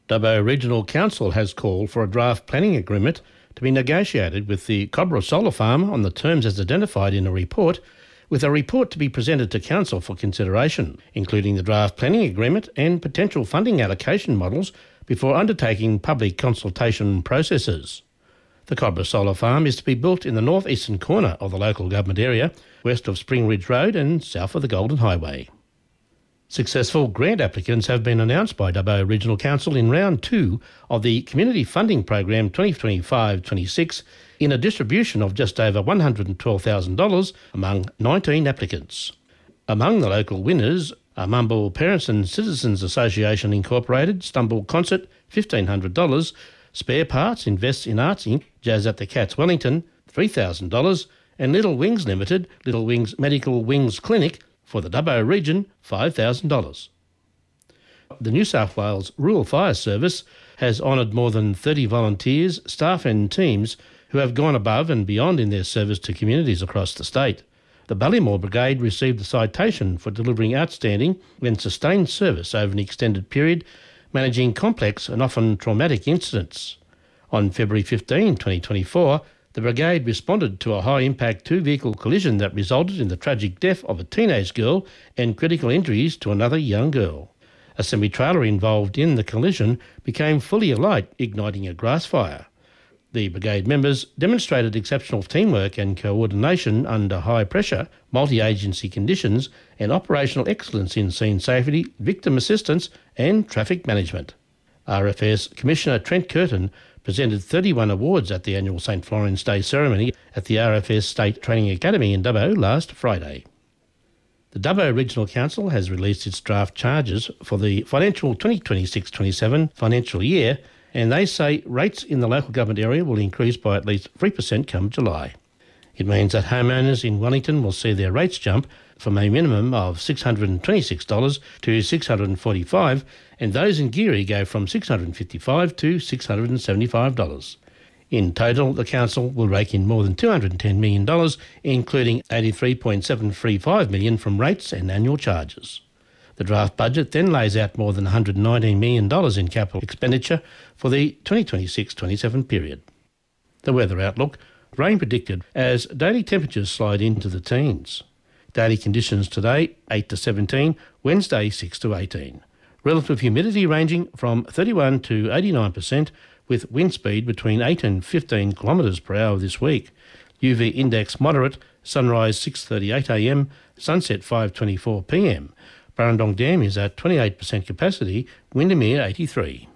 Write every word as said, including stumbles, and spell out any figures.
Dubbo Regional Council has called for a draft planning agreement to be negotiated with the Cobra Solar Farm on the terms as identified in a report, with a report to be presented to Council for consideration, including the draft planning agreement and potential funding allocation models before undertaking public consultation processes. The Cobra Solar Farm is to be built in the north-eastern corner of the local government area, west of Spring Ridge Road and south of the Golden Highway. Successful grant applicants have been announced by Dubbo Regional Council in round two of the Community Funding Program twenty twenty-five twenty-six in a distribution of just over one hundred twelve thousand dollars among nineteen applicants. Among the local winners are Mumble Parents and Citizens Association Incorporated, Stumble Concert, fifteen hundred dollars, Spare Parts Invests in Arts Incorporated, Jazz at the Cats Wellington, three thousand dollars, and Little Wings Limited, Little Wings Medical Wings Clinic, for the Dubbo region, five thousand dollars. The New South Wales Rural Fire Service has honoured more than thirty volunteers, staff and teams who have gone above and beyond in their service to communities across the state. The Ballymore Brigade received a citation for delivering outstanding and sustained service over an extended period, managing complex and often traumatic incidents. On February fifteenth, twenty twenty-four, the brigade responded to a high-impact two-vehicle collision that resulted in the tragic death of a teenage girl and critical injuries to another young girl. A semi-trailer involved in the collision became fully alight, igniting a grass fire. The brigade members demonstrated exceptional teamwork and coordination under high pressure, multi-agency conditions and operational excellence in scene safety, victim assistance and traffic management. R F S Commissioner Trent Curtin presented thirty-one awards at the annual St Florence Day ceremony at the R F S State Training Academy in Dubbo last Friday. The Dubbo Regional Council has released its draft charges for the financial twenty twenty-six twenty-seven financial year, and they say rates in the local government area will increase by at least three percent come July. It means that homeowners in Wellington will see their rates jump from a minimum of six hundred twenty-six dollars to six hundred forty-five dollars, and those in Geary go from six hundred fifty-five dollars to six hundred seventy-five dollars. In total, the council will rake in more than two hundred ten million dollars, including eighty-three point seven three five million dollars from rates and annual charges. The draft budget then lays out more than one hundred nineteen million dollars in capital expenditure for the twenty twenty-six twenty-seven period. The weather outlook: rain predicted as daily temperatures slide into the teens. Daily conditions today, eight to seventeen, Wednesday, six to eighteen. Relative humidity ranging from thirty-one to eighty-nine percent, with wind speed between eight and fifteen kilometres per hour this week. U V index moderate, sunrise six thirty-eight a m, sunset five twenty-four p m. Burrendong Dam is at twenty-eight percent capacity, Windermere eighty-three.